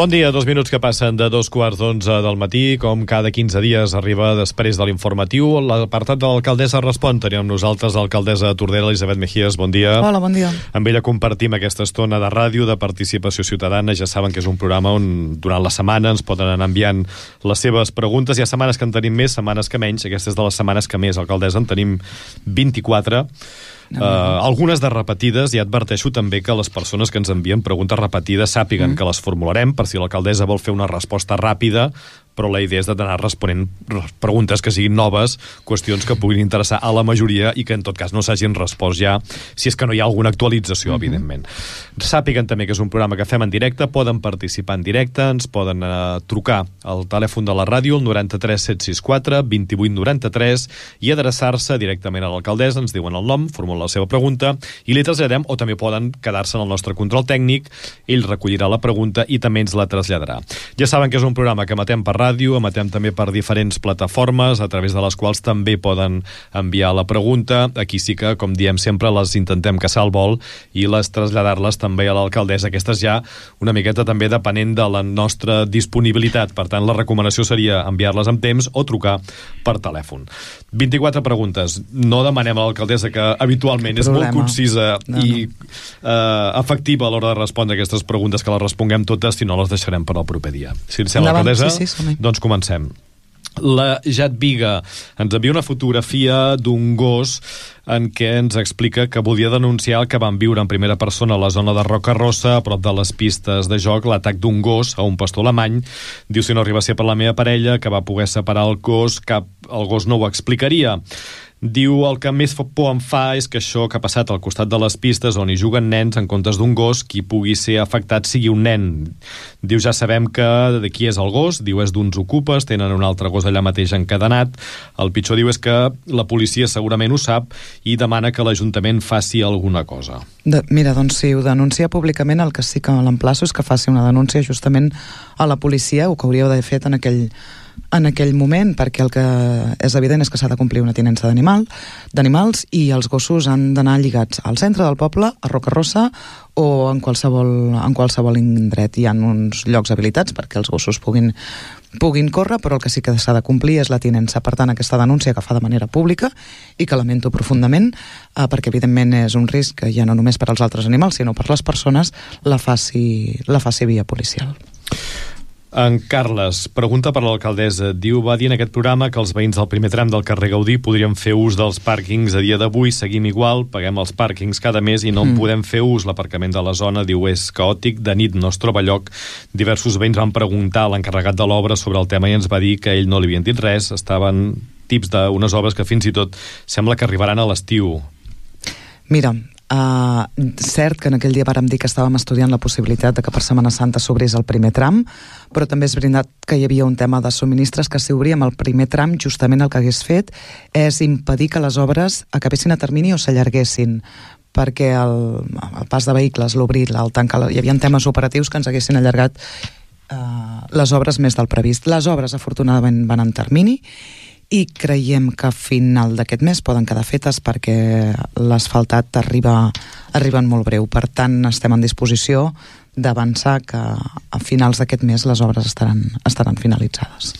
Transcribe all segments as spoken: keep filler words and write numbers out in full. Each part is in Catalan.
Bon dia, dos minuts que passen de dos quarts d'onze del matí. Com cada quinze dies arriba després de l'informatiu l'apartat de l'alcaldessa respon. Tenim amb nosaltres l'alcaldessa de Tordera, Elisabet Mejías. Bon dia. Hola, bon dia. Amb ella compartim aquesta estona de ràdio, de participació ciutadana. Ja saben que és un programa on durant la setmana ens poden anar enviant les seves preguntes. Hi ha setmanes que en tenim més, setmanes que menys. Aquesta és de les setmanes que més, alcaldessa. En tenim vint-i-quatre. Uh, algunes de repetides, i adverteixo també que les persones que ens envien preguntes repetides sàpiguen mm. que les formularem per si l'alcaldessa vol fer una resposta ràpida, però la idea és d'anar responent preguntes que siguin noves, qüestions que puguin interessar a la majoria i que en tot cas no s'hagin respost ja, si és que no hi ha alguna actualització, mm-hmm. evidentment. Sàpiguen també que és un programa que fem en directe, poden participar en directe, ens poden uh, trucar al telèfon de la ràdio, el noranta-tres set sis quatre vint vuit noranta-tres, i adreçar-se directament a l'alcaldessa, ens diuen el nom, formulen la seva pregunta, i li traslladem, o també poden quedar-se en el nostre control tècnic, ell recollirà la pregunta i també ens la traslladarà. Ja saben que és un programa que emetem per ràdio, emetem també per diferents plataformes, a través de les quals també poden enviar la pregunta. Aquí sí que, com diem sempre, les intentem caçar al vol i les traslladar-les també a l'alcaldessa. Aquestes ja una miqueta també depenent de la nostra disponibilitat. Per tant, la recomanació seria enviar-les amb temps o trucar per telèfon. vint-i-quatre preguntes. No demanem a l'alcaldessa, que habitualment és molt concisa no, no. i eh, efectiva a l'hora de respondre aquestes preguntes, que les responguem totes, si no les deixarem per al proper dia. Si ens sembla, alcaldessa, sí, sí, doncs comencem. La Jadviga ens envia una fotografia d'un gos en què ens explica que volia denunciar el que van viure en primera persona a la zona de Rocarossa, a prop de les pistes de joc, l'atac d'un gos a un pastor alemany. Diu, si no arriba a ser per la meva parella, que va poder separar el gos, cap, el gos no ho explicaria. Diu, el que més por em fa és que això que ha passat al costat de les pistes on hi juguen nens en comptes d'un gos, qui pugui ser afectat sigui un nen. Diu, ja sabem que de qui és el gos, diu, és d'uns ocupes, tenen un altre gos allà mateix encadenat. El pitjor, diu, és que la policia segurament ho sap i demana que l'Ajuntament faci alguna cosa. De, mira, doncs si ho denuncia públicament, el que sí que l'emplaço és que faci una denúncia justament a la policia, o que hauríeu d'haver fet en aquell en aquell moment, perquè el que és evident és que s'ha de complir una tinença d'animal, d'animals, i els gossos han d'anar lligats al centre del poble, a Rocarossa, o en qualsevol, en qualsevol indret. Hi ha uns llocs habilitats perquè els gossos puguin, puguin córrer, però el que sí que s'ha de complir és la tinença. Per tant, aquesta denúncia que fa de manera pública, i que lamento profundament, eh, perquè evidentment és un risc ja no només per als altres animals, sinó per les persones, la faci, la faci via policial. En Carles pregunta per l'alcaldessa. Diu, va dir en aquest programa que els veïns del primer tram del carrer Gaudí podrien fer ús dels pàrquings. A dia d'avui seguim igual, paguem els pàrquings cada mes i no en mm. podem fer ús. L'aparcament de la zona, diu, és caòtic, de nit no es troba lloc. Diversos veïns van preguntar a l'encarregat de l'obra sobre el tema i ens va dir que ell no li havien dit res. Estaven tips d'unes obres que fins i tot sembla que arribaran a l'estiu. Mira, Uh, cert que en aquell dia vàrem dir que estàvem estudiant la possibilitat de que per Setmana Santa s'obrís el primer tram, però també és veritat que hi havia un tema de subministres que si obríem el primer tram, justament el que hagués fet és impedir que les obres acabessin a termini o s'allarguessin, perquè el, el pas de vehicles, l'obrir, el tancar, hi havia temes operatius que ens haguessin allargat uh, les obres més del previst. Les obres afortunadament van en termini i creiem que a final d'aquest mes poden quedar fetes perquè l'asfaltat arriba, arriba en molt breu. Per tant, estem en disposició d'avançar que a finals d'aquest mes les obres estaran, estaran finalitzades.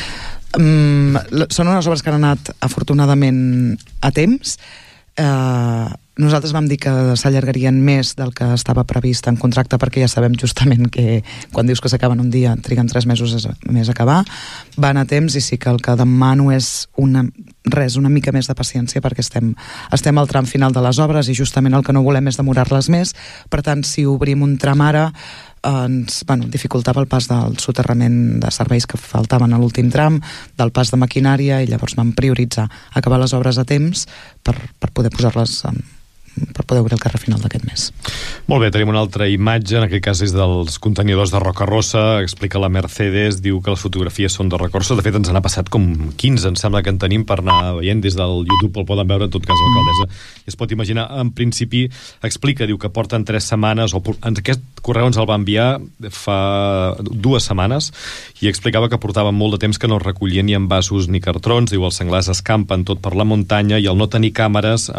Um, són unes obres que han anat afortunadament a temps. Uh, nosaltres vam dir que s'allargarien més del que estava previst en contracte, perquè ja sabem justament que quan dius que s'acaben un dia triguen tres mesos més a acabar. Van a temps i sí que el que demano és una, res, una mica més de paciència, perquè estem, estem al tram final de les obres i justament el que no volem és demorar-les més. Per tant, si obrim un tram ara, ens bueno, dificultava el pas del soterrament de serveis que faltaven a l'últim tram, del pas de maquinària, i llavors vam prioritzar acabar les obres a temps per, per poder posar-les en, per poder obrir el carrer final d'aquest mes. Molt bé, tenim una altra imatge, en aquest cas és dels contenidors de Rocarossa, explica la Mercedes, diu que les fotografies són de Rocarossa, de fet ens n'ha passat com quinze, em sembla que en tenim per anar veient des del YouTube, el poden veure en tot cas l'alcaldessa, i es pot imaginar, en principi explica, diu que porten tres setmanes, o en aquest correu ens el va enviar fa dues setmanes, i explicava que portaven molt de temps que no recollien ni envasos ni cartrons, diu els senglars escampen tot per la muntanya, i al no tenir càmeres amb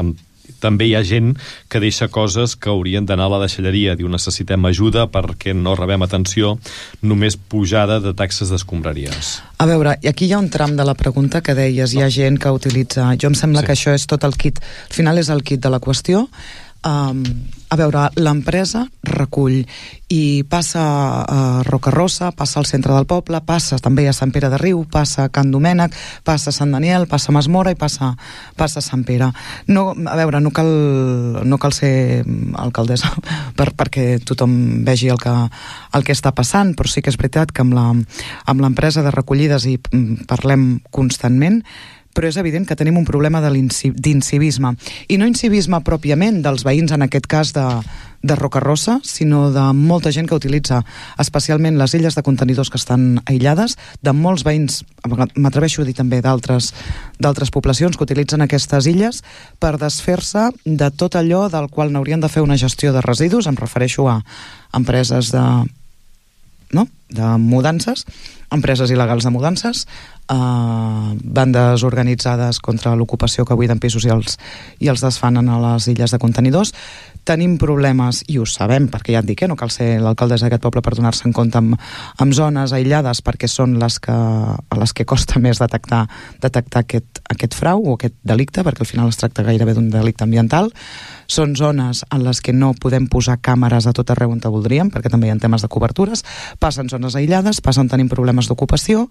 també hi ha gent que deixa coses que haurien d'anar a la deixalleria. Diu, necessitem ajuda perquè no rebem atenció, només pujada de taxes d'escombraries. A veure, i aquí hi ha un tram de la pregunta que deies, hi ha gent que utilitza... Jo em sembla sí. que això és tot el kit, al final és el kit de la qüestió. Um, a veure, l'empresa recull i passa a Rocarosa, passa al centre del poble, passa també a Sant Pere de Riu, passa a Can Domènec, passa a Sant Daniel, passa a Masmora i passa, passa a Sant Pere. No, a veure, no cal, no cal ser alcaldessa per, perquè tothom vegi el que, el que està passant, però sí que és veritat que amb la, amb l'empresa de recollides hi parlem constantment, però és evident que tenim un problema d'incivisme. I no incivisme pròpiament dels veïns, en aquest cas de, de Rocarosa, sinó de molta gent que utilitza especialment les illes de contenidors que estan aïllades, de molts veïns, m'atreveixo a dir també d'altres d'altres poblacions que utilitzen aquestes illes per desfer-se de tot allò del qual n'haurien de fer una gestió de residus. Em refereixo a empreses de... no? de mudances, empreses il·legals de mudances, eh, bandes organitzades contra l'ocupació que buiden pisos i els, i els desfanen a les illes de contenidors. Tenim problemes, i ho sabem, perquè ja et dic, eh, no cal ser l'alcaldessa d'aquest poble per donar-se en compte amb, amb zones aïllades, perquè són les que, a les que costa més detectar, detectar aquest, aquest frau o aquest delicte, perquè al final es tracta gairebé d'un delicte ambiental. Són zones en les que no podem posar càmeres a tot arreu on te voldríem, perquè també hi ha temes de cobertures, passen zones aïllades, passen on tenim problemes d'ocupació,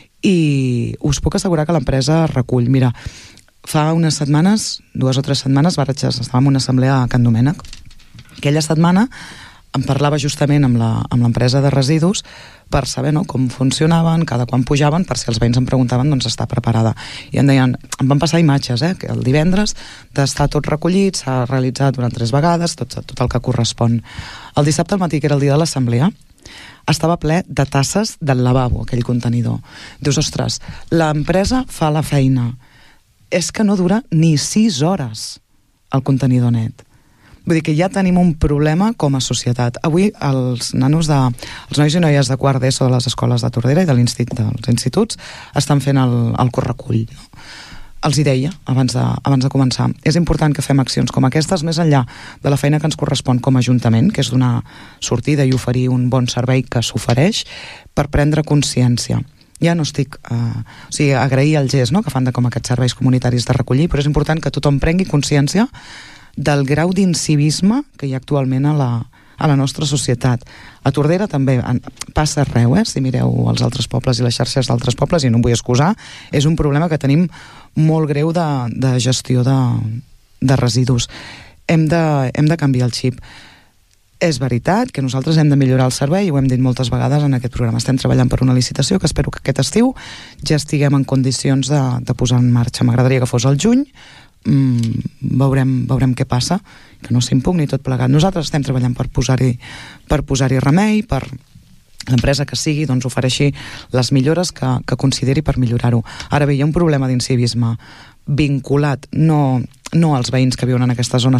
i us puc assegurar que l'empresa recull. Mira, fa unes setmanes, dues o tres setmanes, estàvem en una assemblea a Can Domènec. Aquella setmana em parlava justament amb la, amb l'empresa de residus per saber, no, com funcionaven, cada quan pujaven, per si els veïns em preguntaven, doncs està preparada. I em deien, em van passar imatges, eh, que el divendres d'estar tot recollit, s'ha realitzat durant tres vegades, tot, tot el que correspon. El dissabte al matí, que era el dia de l'assemblea, estava ple de tasses del lavabo, aquell contenidor. Dius, ostres, l'empresa fa la feina. És que no dura ni sis hores el contenidor net. Vull dir que ja tenim un problema com a societat. Avui els nanos de, els nois i noies de quart d'ESO de les escoles de Tordera i de l'instit, dels instituts estan fent el, el correcull. No? Els hi deia abans de, abans de començar. És important que fem accions com aquestes més enllà de la feina que ens correspon com a Ajuntament, que és donar sortida i oferir un bon servei que s'ofereix, per prendre consciència. Ja no estic... Eh, o sigui, agrair el gest, no?, que fan de com aquests serveis comunitaris de recollir, però és important que tothom prengui consciència del grau d'incivisme que hi ha actualment a la, a la nostra societat. A Tordera també en, passa arreu, eh? Si mireu els altres pobles i les xarxes d'altres pobles, i no em vull excusar, és un problema que tenim molt greu de, de gestió de, de residus. Hem de, hem de canviar el xip. És veritat que nosaltres hem de millorar el servei, i ho hem dit moltes vegades en aquest programa. Estem treballant per una licitació que espero que aquest estiu ja estiguem en condicions de, de posar en marxa. M'agradaria que fos al juny, Mm, veurem, veurem què passa, que no s'impugni tot plegat. Nosaltres estem treballant per posar-hi per posar-hi remei, per l'empresa que sigui doncs ofereixi les millores que, que consideri per millorar-ho. Ara bé, hi ha un problema d'incivisme vinculat no, no als veïns que viuen en aquestes zones